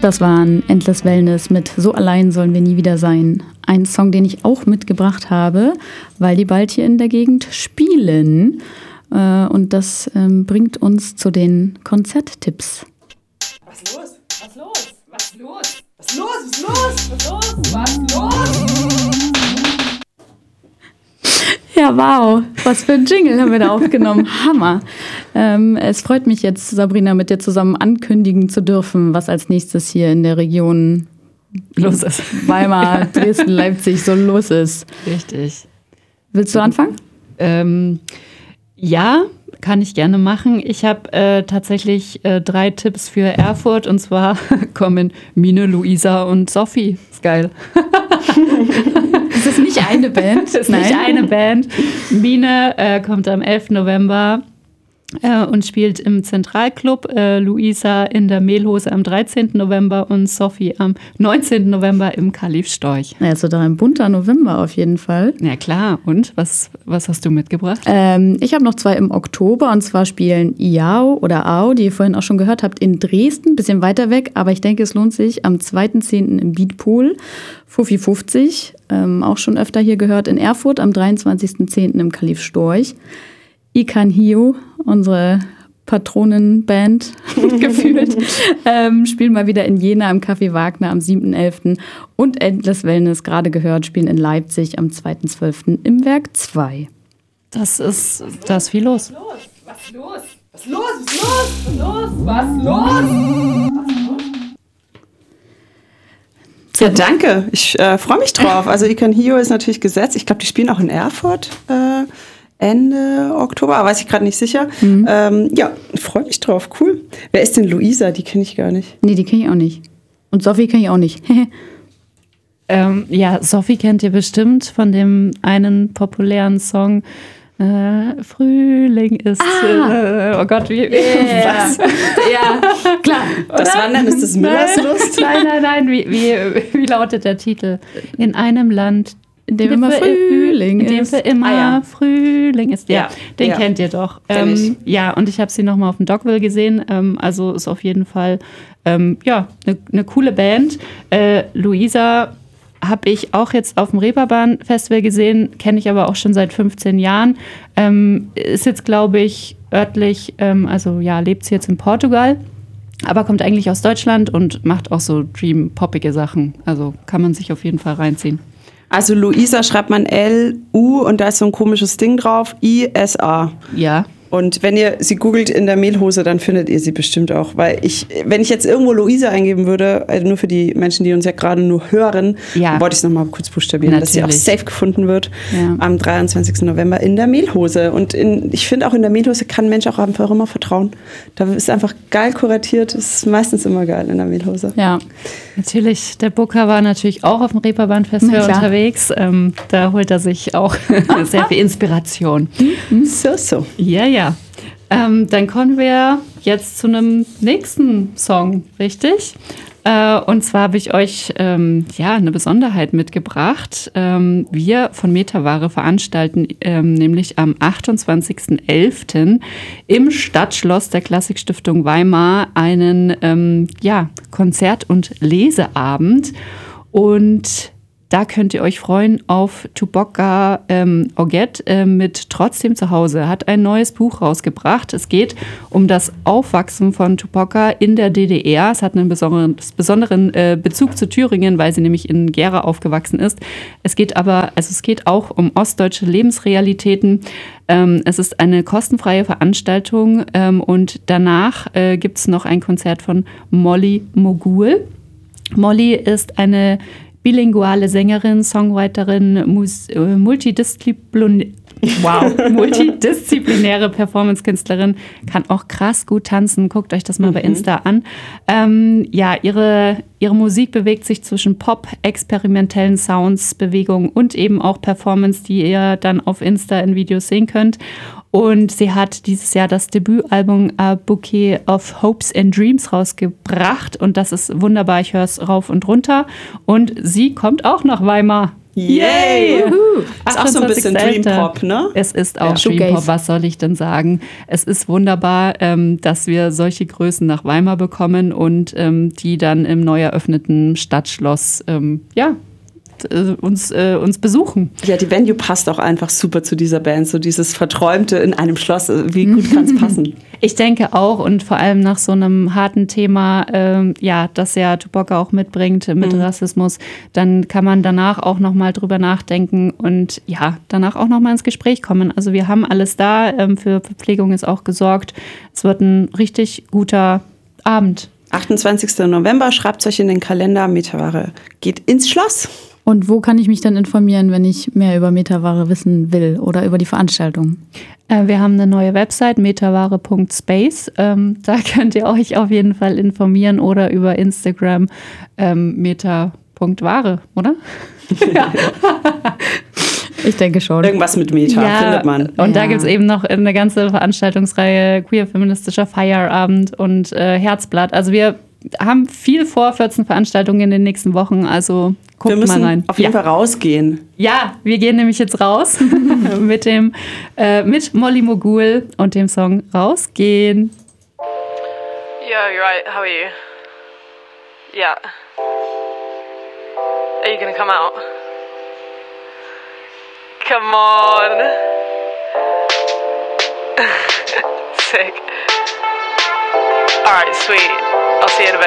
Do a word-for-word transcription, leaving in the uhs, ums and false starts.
Das waren Endless Wellness mit So allein sollen wir nie wieder sein. Ein Song, den ich auch mitgebracht habe, weil die bald hier in der Gegend spielen. Und das bringt uns zu den Konzerttipps. Was los? Was los? Was los? Was los? Was los? Was los? Was los? Ja, wow. Was für ein Jingle haben wir da aufgenommen. Hammer. Ähm, es freut mich jetzt, Sabrina, mit dir zusammen ankündigen zu dürfen, was als nächstes hier in der Region los ist. Weimar, Dresden, Leipzig so los ist. Richtig. Willst du anfangen? Ähm, ja, kann ich gerne machen. Ich habe äh, tatsächlich äh, drei Tipps für Erfurt. Und zwar kommen Mine, Luisa und Sophie. Ist geil. Ist das nicht eine Band? Das ist Nein. nicht eine Band. Mine äh, kommt am elften November äh, und spielt im Zentralclub. Äh, Luisa in der Mehlhose am dreizehnten November und Sophie am neunzehnten November im Kalif Storch. Ja, also da ein bunter November auf jeden Fall. Ja klar. Und was, was hast du mitgebracht? Ähm, ich habe noch zwei im Oktober, und zwar spielen Iao oder Ao, die ihr vorhin auch schon gehört habt, in Dresden, bisschen weiter weg, aber ich denke, es lohnt sich, am zweiten zehnten im Beatpool. Fuffi fünfzig, ähm, auch schon öfter hier gehört, in Erfurt, am dreiundzwanzigsten zehnten im Kalif Storch. Ikan Hio, unsere Patronenband gefühlt, ähm, spielen mal wieder in Jena im Café Wagner am siebten elften Und Endless Wellness, gerade gehört, spielen in Leipzig am zweiten zwölften im Werk zwei. Das ist, da ist viel los. Was los? Was los? Was los? Was los? Was los? Ja, danke. Ich äh, freue mich drauf. Also Ikan Hio ist natürlich gesetzt. Ich glaube, die spielen auch in Erfurt äh, Ende Oktober, aber weiß ich gerade nicht sicher. Mhm. Ähm, ja, freue mich drauf. Cool. Wer ist denn Luisa? Die kenne ich gar nicht. Nee, die kenne ich auch nicht. Und Sophie kenne ich auch nicht. ähm, ja, Sophie kennt ihr bestimmt von dem einen populären Song. Äh, Frühling ist, ah. äh, oh Gott, wie, yeah. was? Ja, klar. Das Oder? Wandern ist das Müllers Lust? Nein, nein, nein, wie, wie, wie lautet der Titel? In einem Land, in dem immer Frühling in dem ist. für immer ah, ja. Frühling ist. Ja, ja. Den ja. kennt ihr doch. Kenn ähm, ich. Ja, und ich habe sie nochmal auf dem Dogville gesehen. Ähm, also ist auf jeden Fall ähm, ja, eine ne coole Band. Äh, Luisa habe ich auch jetzt auf dem Reeperbahn-Festival gesehen, kenne ich aber auch schon seit fünfzehn Jahren. Ähm, ist jetzt, glaube ich, örtlich, ähm, also ja, lebt sie jetzt in Portugal, aber kommt eigentlich aus Deutschland und macht auch so dream-poppige Sachen. Also kann man sich auf jeden Fall reinziehen. Also Luisa schreibt man L U und da ist so ein komisches Ding drauf, I S A. Ja. Und wenn ihr sie googelt in der Mehlhose, dann findet ihr sie bestimmt auch. Weil ich, wenn ich jetzt irgendwo Luisa eingeben würde, also nur für die Menschen, die uns ja gerade nur hören, ja. dann wollte ich es nochmal kurz buchstabieren, Natürlich. dass sie auch safe gefunden wird ja. am dreiundzwanzigsten November in der Mehlhose. Und in, ich finde auch in der Mehlhose kann ein Mensch auch einfach immer vertrauen. Da ist einfach geil kuratiert, ist meistens immer geil in der Mehlhose. Ja. Natürlich, der Booker war natürlich auch auf dem Reeperbahn-Festival unterwegs. Ähm, da holt er sich auch sehr viel Inspiration. So, so. Ja, ja. Ähm, dann kommen wir jetzt zu einem nächsten Song, richtig? Äh, und zwar habe ich euch ähm, ja, eine Besonderheit mitgebracht. Ähm, wir von Metaware veranstalten ähm, nämlich am achtundzwanzigsten elften im Stadtschloss der Klassikstiftung Weimar einen ähm, ja, Konzert- und Leseabend. Und da könnt ihr euch freuen auf Tupoka ähm, Oget äh, mit Trotzdem zu Hause. Er hat ein neues Buch rausgebracht. Es geht um das Aufwachsen von Tupoka in der D D R. Es hat einen besonderen, besonderen äh, Bezug zu Thüringen, weil sie nämlich in Gera aufgewachsen ist. Es geht aber, also es geht auch um ostdeutsche Lebensrealitäten. Ähm, es ist eine kostenfreie Veranstaltung ähm, und danach äh, gibt es noch ein Konzert von Molly Mogul. Molly ist eine bilinguale Sängerin, Songwriterin, Mus- äh, multidisziplinäre wow, multidisziplinäre Performance-Künstlerin, kann auch krass gut tanzen. Guckt euch das mal mhm. bei Insta an. Ähm, ja, ihre, ihre Musik bewegt sich zwischen Pop, experimentellen Sounds, Bewegungen und eben auch Performance, die ihr dann auf Insta in Videos sehen könnt. Und sie hat dieses Jahr das Debütalbum A Bouquet of Hopes and Dreams rausgebracht. Und das ist wunderbar. Ich höre es rauf und runter. Und sie kommt auch nach Weimar. Yay! Juhu. Ist auch so ein bisschen achtundzwanzigster Dream Pop, ne? Es ist auch Ja. Dream Pop, Shoegaze. was soll ich denn sagen? Es ist wunderbar, ähm, dass wir solche Größen nach Weimar bekommen und ähm, die dann im neu eröffneten Stadtschloss ähm, ja, äh, uns, äh, uns besuchen. Ja, die Venue passt auch einfach super zu dieser Band. So dieses Verträumte in einem Schloss. Wie gut kann es passen? Ich denke auch und vor allem nach so einem harten Thema, ähm, ja, das ja Tupac auch mitbringt mit Mhm. Rassismus, dann kann man danach auch nochmal drüber nachdenken und ja, danach auch nochmal ins Gespräch kommen. Also wir haben alles da, ähm, für Verpflegung ist auch gesorgt. Es wird ein richtig guter Abend. achtundzwanzigster November, schreibt es euch in den Kalender. Metaware geht ins Schloss. Und wo kann ich mich dann informieren, wenn ich mehr über Metaware wissen will oder über die Veranstaltung? Äh, wir haben eine neue Website, metaware punkt space. Ähm, da könnt ihr euch auf jeden Fall informieren oder über Instagram ähm, meta punkt ware, oder? Ich denke schon. Irgendwas mit Meta findet man. Und da Ja. gibt es eben noch eine ganze Veranstaltungsreihe, queer-feministischer Feierabend und äh, Herzblatt. Also wir haben viel vor, vierzehn Veranstaltungen in den nächsten Wochen, also guckt Wir müssen mal rein. auf jeden ja. Fall rausgehen. Ja, wir gehen nämlich jetzt raus mit dem äh, mit Molly Mogul und dem Song Rausgehen. Yo, you're right. How are you? Yeah. Are you gonna come out? Come on. Sick. Alright, sweet. I'll see you in a bit.